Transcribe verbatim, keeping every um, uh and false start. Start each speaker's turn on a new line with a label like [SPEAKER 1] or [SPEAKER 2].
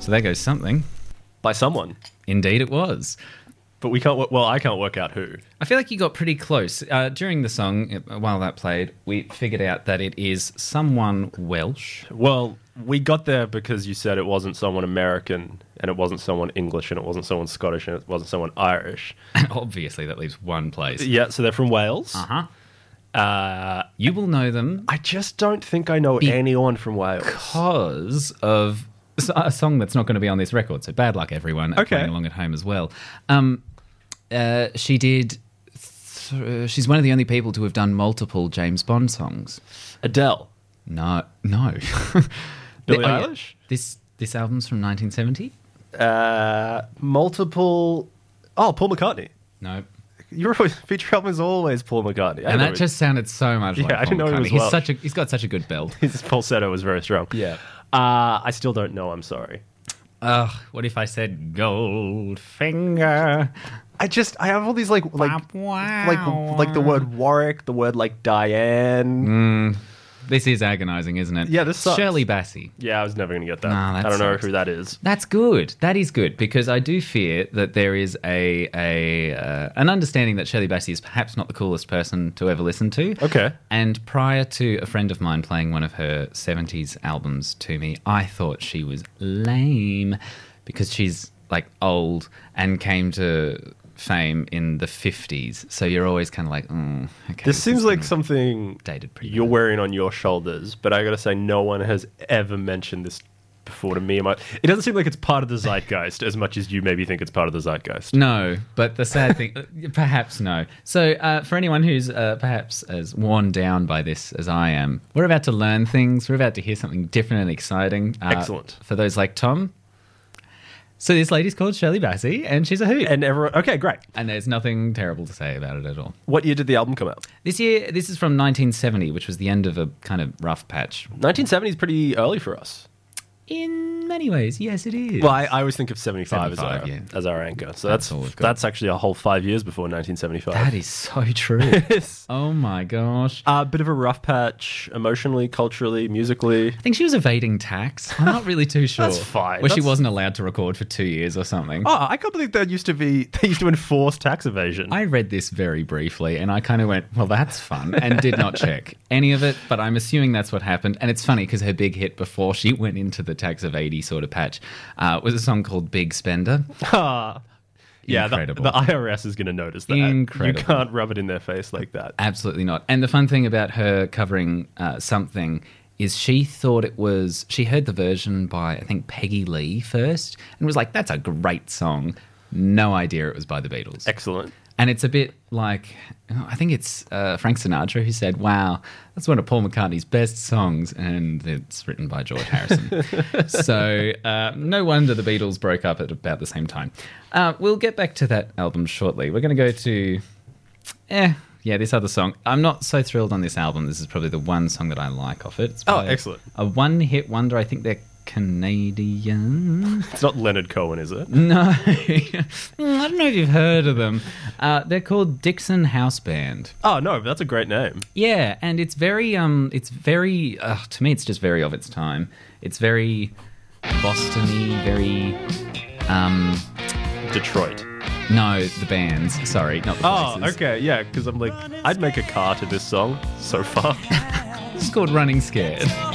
[SPEAKER 1] So there goes something.
[SPEAKER 2] By someone.
[SPEAKER 1] Indeed it was.
[SPEAKER 2] But we can't, well, I can't work out who.
[SPEAKER 1] I feel like you got pretty close. Uh, during the song, while that played, we figured out that it is someone Welsh.
[SPEAKER 2] Well, we got there because you said it wasn't someone American, and it wasn't someone English, and it wasn't someone Scottish, and it wasn't someone Irish.
[SPEAKER 1] Obviously, that leaves one place.
[SPEAKER 2] Yeah, so they're from Wales.
[SPEAKER 1] Uh-huh.
[SPEAKER 2] Uh,
[SPEAKER 1] You will know them
[SPEAKER 2] I just don't think I know
[SPEAKER 1] Be-
[SPEAKER 2] anyone from Wales.
[SPEAKER 1] because of a song that's not going to be on this record. So bad luck, everyone,
[SPEAKER 2] Okay.
[SPEAKER 1] playing along at home as well. Um, uh, she did... Th- she's one of the only people to have done multiple James Bond songs.
[SPEAKER 2] Adele.
[SPEAKER 1] No, no.
[SPEAKER 2] Billie
[SPEAKER 1] Oh, yeah.
[SPEAKER 2] Eilish?
[SPEAKER 1] This this album's from nineteen seventy?
[SPEAKER 2] Uh, multiple... Oh, Paul McCartney.
[SPEAKER 1] No.
[SPEAKER 2] Your feature album is always Paul McCartney. I
[SPEAKER 1] And
[SPEAKER 2] know
[SPEAKER 1] that just sounded so much like
[SPEAKER 2] Yeah, I
[SPEAKER 1] Paul
[SPEAKER 2] didn't know he
[SPEAKER 1] McCartney.
[SPEAKER 2] was
[SPEAKER 1] He's
[SPEAKER 2] Welsh.
[SPEAKER 1] such a he's got such a good belt.
[SPEAKER 2] his falsetto was very strong.
[SPEAKER 1] Yeah.
[SPEAKER 2] Uh, I still don't know. I'm sorry.
[SPEAKER 1] Ugh, what if I said Goldfinger?
[SPEAKER 2] I just I have all these like like
[SPEAKER 1] Wow.
[SPEAKER 2] like like the word Warwick, the word like Diane.
[SPEAKER 1] This is agonising, isn't it?
[SPEAKER 2] Yeah, this sucks.
[SPEAKER 1] Shirley Bassey.
[SPEAKER 2] Yeah, I was never going to get that.
[SPEAKER 1] Nah, that
[SPEAKER 2] I don't know
[SPEAKER 1] sucks.
[SPEAKER 2] who that is.
[SPEAKER 1] That's good. That is good because I do fear that there is a a uh, an understanding that Shirley Bassey is perhaps not the coolest person to ever listen to.
[SPEAKER 2] Okay.
[SPEAKER 1] And prior to a friend of mine playing one of her seventies albums to me, I thought she was lame because she's like old and came to fame in the fifties. So you're always kind of like, mm, okay.
[SPEAKER 2] This seems
[SPEAKER 1] is
[SPEAKER 2] like
[SPEAKER 1] gonna-
[SPEAKER 2] something
[SPEAKER 1] dated pretty
[SPEAKER 2] you're
[SPEAKER 1] bad.
[SPEAKER 2] wearing on your shoulders, but I got to say, no one has ever mentioned this before to me. It doesn't seem like it's part of the zeitgeist as much as you maybe think it's part of the zeitgeist.
[SPEAKER 1] No, but the sad thing, perhaps no. So uh, for anyone who's uh, perhaps as worn down by this as I am, we're about to learn things. We're about to hear something different and exciting. Uh,
[SPEAKER 2] Excellent.
[SPEAKER 1] For those like Tom. So this lady's called Shirley Bassey, and she's a hoot.
[SPEAKER 2] And everyone, okay, great.
[SPEAKER 1] And there's nothing terrible to say about it at all.
[SPEAKER 2] What year did the album come out?
[SPEAKER 1] This year, this is from nineteen seventy, which was the end of a kind of rough patch.
[SPEAKER 2] nineteen seventy is pretty early for us.
[SPEAKER 1] In many ways, yes, it is.
[SPEAKER 2] Well, I, I always think of seventy-five, as,
[SPEAKER 1] seventy-five,
[SPEAKER 2] our,
[SPEAKER 1] yeah.
[SPEAKER 2] as our anchor. So
[SPEAKER 1] That's
[SPEAKER 2] that's
[SPEAKER 1] all we've got.
[SPEAKER 2] that's actually a whole five years before nineteen seventy-five.
[SPEAKER 1] That is so true.
[SPEAKER 2] Yes.
[SPEAKER 1] Oh my gosh.
[SPEAKER 2] A bit of a rough patch, emotionally, culturally, musically.
[SPEAKER 1] I think she was evading tax. I'm not really too sure.
[SPEAKER 2] That's fine.
[SPEAKER 1] Where she
[SPEAKER 2] That's-
[SPEAKER 1] wasn't allowed to record for two years or something.
[SPEAKER 2] Oh, I can't believe there used to be, they used to enforce tax evasion.
[SPEAKER 1] I read this very briefly and I kind of went, well, that's fun, and did not check any of it, but I'm assuming that's what happened. And it's funny because her big hit before she went into the tax of eighty sort of patch uh, was a song called Big Spender.
[SPEAKER 2] Ah. Yeah, the,
[SPEAKER 1] Incredible.
[SPEAKER 2] the I R S is going to notice that.
[SPEAKER 1] Incredible.
[SPEAKER 2] You can't rub it in their face like that.
[SPEAKER 1] Absolutely not. And the fun thing about her covering uh, something is she thought it was, she heard the version by, I think, Peggy Lee first and was like, that's a great song. No idea it was by the Beatles.
[SPEAKER 2] Excellent.
[SPEAKER 1] And it's a bit like, I think it's uh, Frank Sinatra who said, wow, that's one of Paul McCartney's best songs. And it's written by George Harrison. So uh, no wonder the Beatles broke up at about the same time. Uh, we'll get back to that album shortly. We're going to go to, eh, yeah, this other song. I'm not so thrilled on this album. This is probably the one song that I like off it. It's
[SPEAKER 2] Oh,
[SPEAKER 1] by
[SPEAKER 2] excellent.
[SPEAKER 1] A one-hit wonder. I think they're Canadian.
[SPEAKER 2] It's not Leonard Cohen, is it?
[SPEAKER 1] No. I don't know if you've heard of them. Uh, they're called Dixon House Band.
[SPEAKER 2] Oh, no, but that's a great name.
[SPEAKER 1] Yeah, and it's very, um, it's very, uh, to me, it's just very of its time. It's very Boston-y, very, um,
[SPEAKER 2] Detroit.
[SPEAKER 1] no, the bands. Sorry, not the
[SPEAKER 2] Oh,
[SPEAKER 1] places.
[SPEAKER 2] okay, yeah, because I'm like, I'd make a car to this song so far.
[SPEAKER 1] It's called Running Scared.